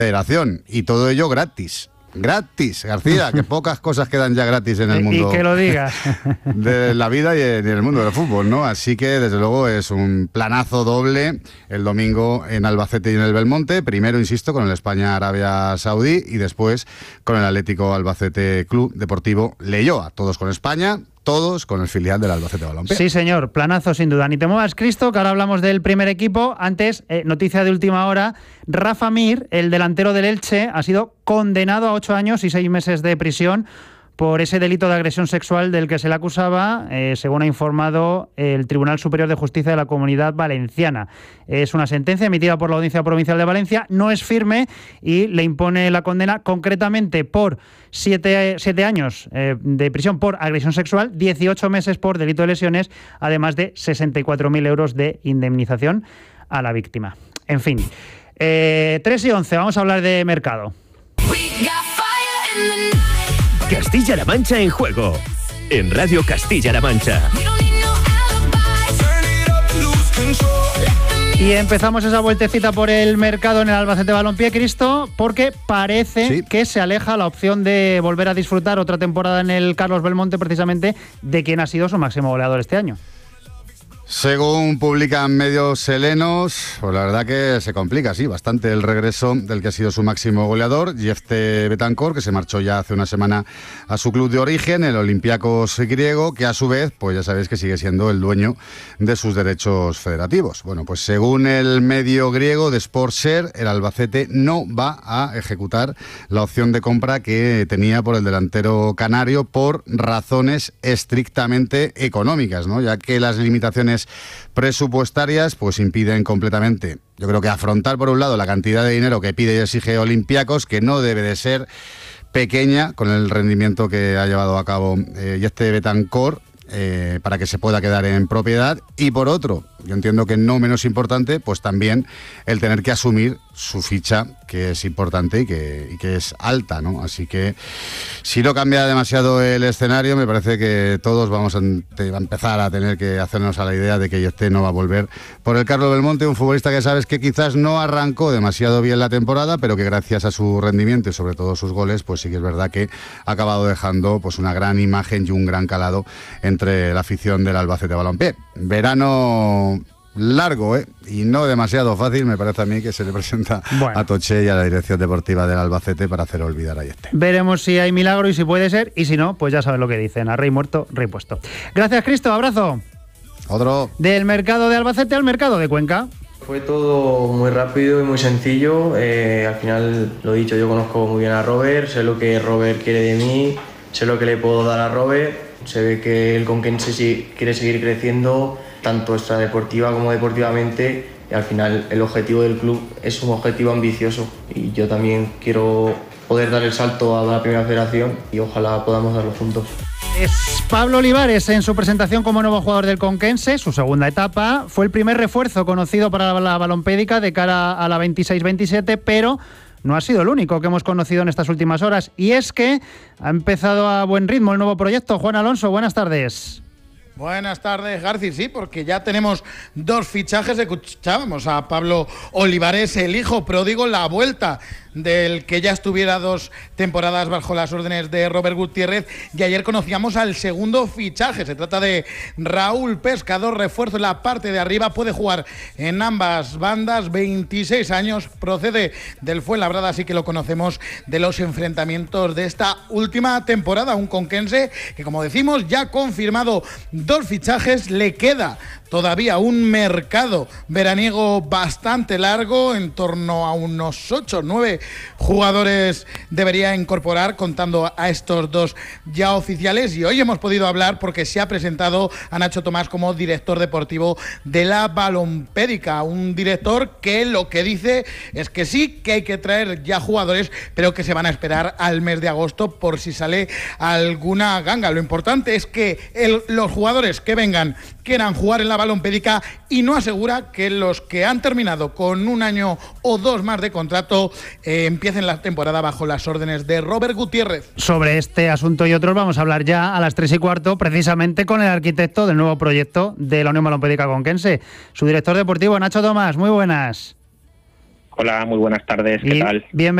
federación, y todo ello gratis. Gratis, García, que pocas cosas quedan ya gratis en el mundo. Y que lo digas. De la vida y en el mundo del fútbol, ¿no? Así que, desde luego, es un planazo doble el domingo en Albacete y en el Belmonte. Primero, insisto, con el España-Arabia Saudí y después con el Atlético Albacete Club Deportivo Leioa. Todos con España, todos con el filial del Albacete Balompié. Sí, señor, planazo sin duda. Ni te muevas, Cristo, que ahora hablamos del primer equipo. Antes, noticia de última hora, Rafa Mir, el delantero del Elche, ha sido condenado a 8 años y 6 meses de prisión por ese delito de agresión sexual del que se le acusaba, según ha informado el Tribunal Superior de Justicia de la Comunidad Valenciana. Es una sentencia emitida por la Audiencia Provincial de Valencia, no es firme y le impone la condena concretamente por 7 años de prisión por agresión sexual, 18 meses por delito de lesiones, además de 64.000 euros de indemnización a la víctima. En fin, 3:11, vamos a hablar de mercado. Castilla-La Mancha en juego, en Radio Castilla-La Mancha. Y empezamos esa vueltecita por el mercado en el Albacete Balompié, Cristo, porque parece que se aleja la opción de volver a disfrutar otra temporada en el Carlos Belmonte, precisamente de quien ha sido su máximo goleador este año. Según publican medios helenos, pues la verdad que se complica, sí, bastante el regreso del que ha sido su máximo goleador, Jefte Betancor, que se marchó ya hace una semana a su club de origen, el Olympiacos griego, que a su vez, pues ya sabéis que sigue siendo el dueño de sus derechos federativos. Bueno, pues según el medio griego de Sportshare, el Albacete no va a ejecutar la opción de compra que tenía por el delantero canario por razones estrictamente económicas, ¿no? Ya que las limitaciones presupuestarias pues impiden completamente, yo creo que afrontar por un lado la cantidad de dinero que pide y exige Olympiacos, que no debe de ser pequeña con el rendimiento que ha llevado a cabo Jefte Betancor, para que se pueda quedar en propiedad, y por otro, yo entiendo que no menos importante, pues también el tener que asumir su ficha, que es importante y que es alta, ¿no? Así que si no cambia demasiado el escenario, me parece que todos vamos a empezar a tener que hacernos a la idea de que Jefte no va a volver por el Carlos Belmonte, un futbolista que sabes que quizás no arrancó demasiado bien la temporada, pero que gracias a su rendimiento y sobre todo sus goles, pues sí que es verdad que ha acabado dejando pues una gran imagen y un gran calado entre la afición del Albacete Balompié. Verano largo, y no demasiado fácil, me parece a mí, que se le presenta a Toché y a la dirección deportiva del Albacete para hacer olvidar a Jefte. Veremos si hay milagro y si puede ser, y si no, pues ya sabes lo que dicen, a rey muerto, rey puesto. Gracias, Cristo, abrazo. Otro. Del mercado de Albacete al mercado de Cuenca. Fue todo muy rápido y muy sencillo. Al final, lo dicho, yo conozco muy bien a Robert, sé lo que Robert quiere de mí, sé lo que le puedo dar a Robert. Se ve que el conquense sí quiere seguir creciendo, tanto extradeportiva como deportivamente, y al final el objetivo del club es un objetivo ambicioso y yo también quiero poder dar el salto a la primera federación y ojalá podamos darlo juntos. Es Pablo Olivares en su presentación como nuevo jugador del Conquense, su segunda etapa. Fue el primer refuerzo conocido para la balompédica de cara a la 26-27, pero no ha sido el único que hemos conocido en estas últimas horas. Y es que ha empezado a buen ritmo el nuevo proyecto. Juan Alonso, buenas tardes. Buenas tardes, Garci. Sí, porque ya tenemos 2 fichajes. Escuchábamos a Pablo Olivares, el hijo pródigo, la vuelta del que ya estuviera 2 temporadas bajo las órdenes de Robert Gutiérrez, y ayer conocíamos al segundo fichaje. Se trata de Raúl Pescador, refuerzo en la parte de arriba, puede jugar en ambas bandas, 26 años, procede del Fuenlabrada, así que lo conocemos de los enfrentamientos de esta última temporada. Un conquense que, como decimos, ya ha confirmado 2 fichajes, le queda todavía un mercado veraniego bastante largo, en torno a unos 8 o 9 jugadores debería incorporar, contando a estos 2 ya oficiales. Y hoy hemos podido hablar porque se ha presentado a Nacho Tomás como director deportivo de la Balompédica, un director que lo que dice es que sí, que hay que traer ya jugadores, pero que se van a esperar al mes de agosto por si sale alguna ganga. Lo importante es que los jugadores que vengan quieran jugar en la Balompédica, y no asegura que los que han terminado con 1 año o 2 más de contrato empiecen la temporada bajo las órdenes de Robert Gutiérrez. Sobre este asunto y otros vamos a hablar ya a las 3:15, precisamente con el arquitecto del nuevo proyecto de la Unión Balompédica Conquense, su director deportivo, Nacho Tomás. Muy buenas. Hola, muy buenas tardes, ¿qué tal? Bienvenido.